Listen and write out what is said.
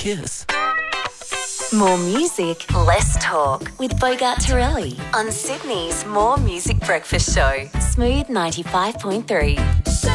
kiss. More music, less talk with Bogart Torelli on Sydney's More Music Breakfast Show. Smooth 95.3.